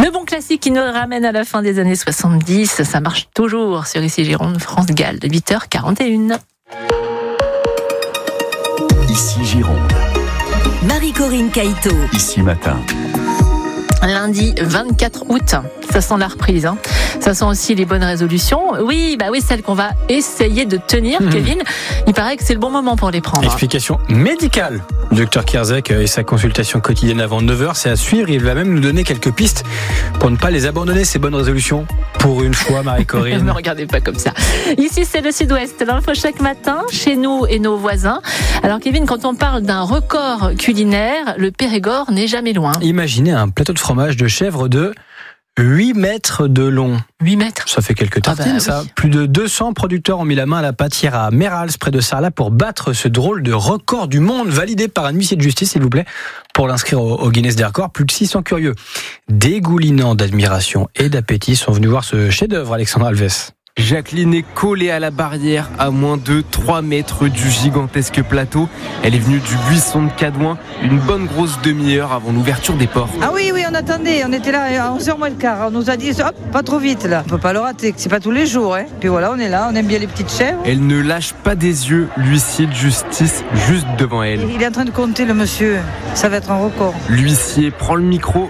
Le bon classique qui nous ramène à la fin des années 70, ça marche toujours sur Ici Gironde, France Gall, de 8h41. Ici Gironde. Marie-Corinne Caïto. Ici Matin. Lundi 24 août, ça sent la reprise. Ça sent aussi les bonnes résolutions. Oui, celles qu'on va essayer de tenir, Kevin. Il paraît que c'est le bon moment pour les prendre. Explication médicale. Dr Kierzek et sa consultation quotidienne avant 9h, c'est à suivre. Il va même nous donner quelques pistes pour ne pas les abandonner, ces bonnes résolutions. Pour une fois, Marie-Corinne. Ne me regardez pas comme ça. Ici, c'est le Sud-Ouest. L'info chaque matin, chez nous et nos voisins. Alors, Kevin, quand on parle d'un record culinaire, le Périgord n'est jamais loin. Imaginez un plateau de fromage de chèvre de 8 mètres de long. 8 mètres. Ça fait quelques tartines, ça. Oui. Plus de 200 producteurs ont mis la main à la pâte hier à Mérals, près de Sarlat, pour battre ce drôle de record du monde, validé par un huissier de justice, s'il vous plaît, pour l'inscrire au Guinness des records. Plus de 600 curieux, dégoulinants d'admiration et d'appétit, sont venus voir ce chef-d'œuvre, Alexandre Alves. Jacqueline est collée à la barrière à moins de 3 mètres du gigantesque plateau. Elle est venue du buisson de Cadouin une bonne grosse demi-heure avant l'ouverture des portes. Ah oui, on attendait, on était là à 11h moins le quart. On nous a dit, hop, pas trop vite là. On peut pas le rater, c'est pas tous les jours. Puis voilà, on est là, on aime bien les petites chèvres. Elle ne lâche pas des yeux l'huissier de justice juste devant elle. Il est en train de compter le monsieur, ça va être un record. L'huissier prend le micro.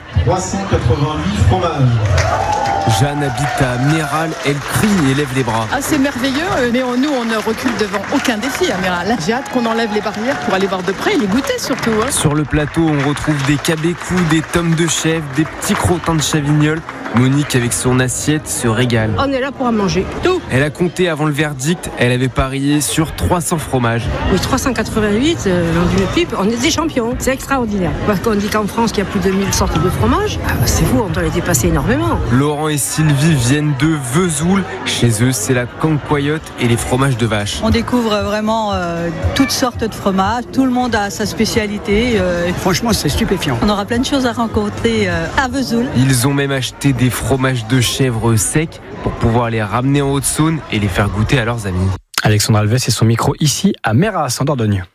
388 fromages. Jeanne habite à Méral, elle crie et lève les bras. Ah, c'est merveilleux, mais nous on ne recule devant aucun défi à Méral. J'ai hâte qu'on enlève les barrières pour aller voir de près et les goûter surtout. Sur le plateau, on retrouve des cabécous, des tomes de chèvre, des petits crottins de chavignol. Monique, avec son assiette, se régale. On est là pour en manger tout. Elle a compté avant le verdict, elle avait parié sur 300 fromages. Oui, 388, le pipe, on est des champions. C'est extraordinaire. Parce qu'on dit qu'en France, il y a plus de 1000 sortes de fromages. C'est fou, on doit les dépasser énormément. Laurent et Sylvie viennent de Vesoul. Chez eux, c'est la cancoyote et les fromages de vache. On découvre vraiment toutes sortes de fromages. Tout le monde a sa spécialité. Franchement, c'est stupéfiant. On aura plein de choses à rencontrer à Vesoul. Ils ont même acheté des fromages de chèvre secs pour pouvoir les ramener en Haute-Saône et les faire goûter à leurs amis. Alexandre Alves et son micro ici à Méras, en Dordogne.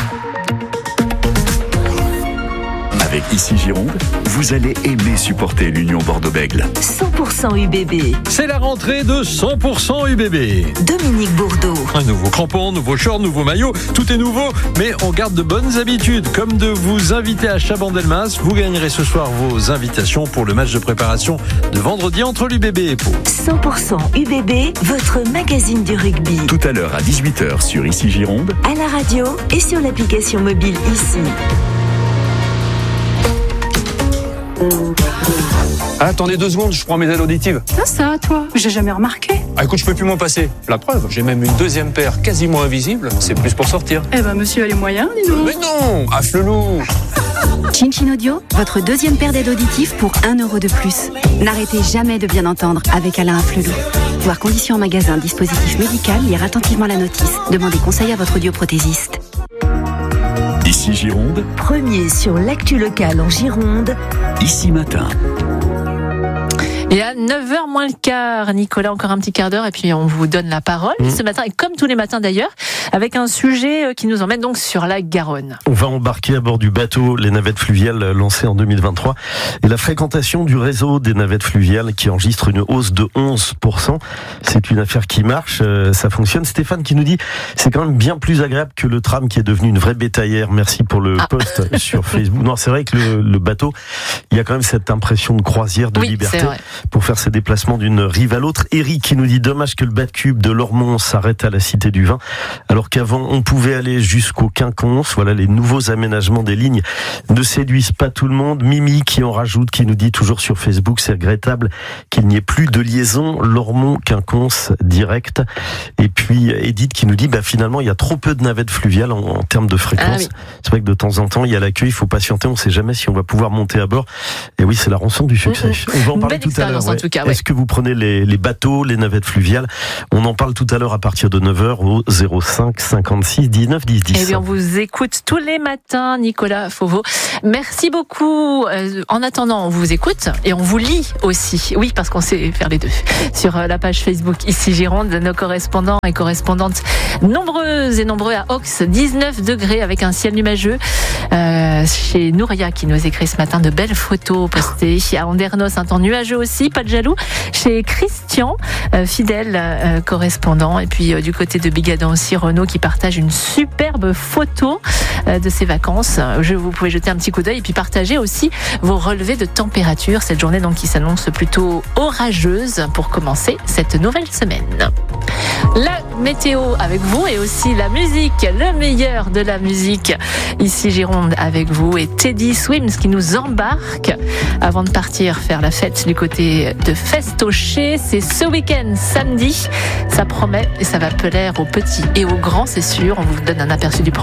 Avec Ici Gironde, vous allez aimer supporter l'Union Bordeaux-Bègles. 100% UBB. C'est la rentrée de 100% UBB. Dominique Bourdeau. Un nouveau crampon, nouveau short, nouveau maillot, tout est nouveau, mais on garde de bonnes habitudes, comme de vous inviter à Chabandelmas. Vous gagnerez ce soir vos invitations pour le match de préparation de vendredi entre l'UBB et Pau. 100% UBB, votre magazine du rugby. Tout à l'heure à 18h sur Ici Gironde, à la radio et sur l'application mobile Ici. Attendez 2 secondes, je prends mes aides auditives. Ça, toi, j'ai jamais remarqué. Ah écoute, je peux plus m'en passer. La preuve, j'ai même une deuxième paire quasiment invisible. C'est plus pour sortir. Eh ben, monsieur a les moyens, dis donc. Mais non, affle-loup. Chin Audio, votre deuxième paire d'aides auditives pour 1 euro de plus. N'arrêtez jamais de bien entendre avec Alain Afflelou. Voir conditions en magasin, dispositif médical, lire attentivement la notice. Demandez conseil à votre audioprothésiste. Ici Gironde, Premier sur l'actu locale en Gironde. Ici Matin. Et à 9h moins le quart, Nicolas, encore un petit quart d'heure et puis on vous donne la parole ce matin, et comme tous les matins d'ailleurs, avec un sujet qui nous emmène donc sur la Garonne. On va embarquer à bord du bateau les navettes fluviales lancées en 2023 et la fréquentation du réseau des navettes fluviales qui enregistre une hausse de 11%. C'est une affaire qui marche, ça fonctionne. Stéphane qui nous dit c'est quand même bien plus agréable que le tram qui est devenu une vraie bétaillère. Merci pour le post sur Facebook. Non, c'est vrai que le bateau, il y a quand même cette impression de croisière, de liberté pour faire ses déplacements d'une rive à l'autre. Eric qui nous dit dommage que le Bat-Cube de Lormont s'arrête à la Cité du Vin, alors qu'avant on pouvait aller jusqu'au Quinconce. Voilà, les nouveaux aménagements des lignes ne séduisent pas tout le monde. Mimi qui en rajoute, qui nous dit toujours sur Facebook, c'est regrettable qu'il n'y ait plus de liaison Lormont-Quinconce direct. Et puis Edith qui nous dit finalement il y a trop peu de navettes fluviales en termes de fréquence. C'est vrai que de temps en temps il y a l'accueil, il faut patienter, on ne sait jamais si on va pouvoir monter à bord. Et oui, c'est la rançon du succès. On va en parler tout à l'heure. l'annonce en tout cas. Ouais. Est-ce que vous prenez les bateaux, les navettes fluviales? On en parle tout à l'heure à partir de 9h au 05 56 19 10 10. Eh bien, on vous écoute tous les matins, Nicolas Fauveau. Merci beaucoup. En attendant, on vous écoute et on vous lit aussi. Oui, parce qu'on sait faire les deux. Sur la page Facebook Ici Gironde, nos correspondants et correspondantes nombreuses et nombreux à Ox, 19 degrés avec un ciel nuageux. Chez Nouria qui nous écrit ce matin de belles photos postées. À Andernos, un temps nuageux aussi, pas de jaloux. Chez Christian, fidèle correspondant. Et puis du côté de Bigadan aussi, Renaud qui partage une superbe photo de ses vacances. Vous pouvez jeter un petit coup d'œil et puis partager aussi vos relevés de température. Cette journée donc qui s'annonce plutôt orageuse pour commencer cette nouvelle semaine. La météo avec vous et aussi la musique, le meilleur de la musique. Ici Gironde avec vous et Teddy Swims qui nous embarque avant de partir faire la fête du côté de Festoché. C'est ce week-end, samedi. Ça promet et ça va plaire aux petits et aux grands, c'est sûr. On vous donne un aperçu du programme.